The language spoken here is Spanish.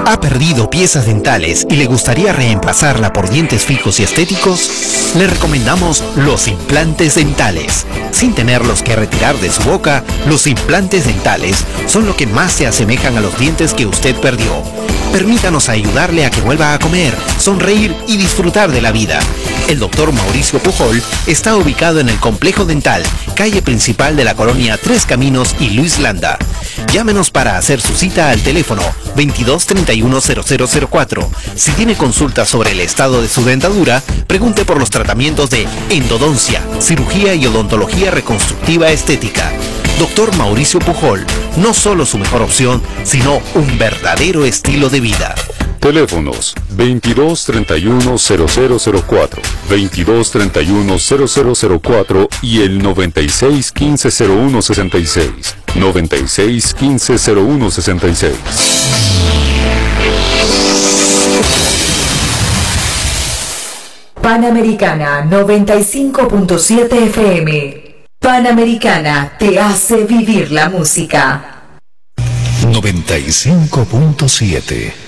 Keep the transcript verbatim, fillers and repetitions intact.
¿Ha perdido piezas dentales y le gustaría reemplazarla por dientes fijos y estéticos? Le recomendamos los implantes dentales. Sin tenerlos que retirar de su boca, los implantes dentales son lo que más se asemejan a los dientes que usted perdió. Permítanos ayudarle a que vuelva a comer, sonreír y disfrutar de la vida. El doctor Mauricio Pujol está ubicado en el Complejo Dental, calle principal de la colonia Tres Caminos y Luis Landa. Llámenos para hacer su cita al teléfono veintidós treinta y uno cero cero cero cuatro. Si tiene consultas sobre el estado de su dentadura, pregunte por los tratamientos de endodoncia, cirugía y odontología reconstructiva estética. Doctor Mauricio Pujol, no solo su mejor opción, sino un verdadero estilo de vida. Teléfonos veintidós treinta y uno cero cero cero cuatro, veintidós treinta y uno cero cero cero cuatro y el noventa y seis quince cero uno sesenta y seis, noventa y seis quince cero uno sesenta y seis. Panamericana noventa y cinco punto siete F M. Panamericana te hace vivir la música. noventa y cinco punto siete.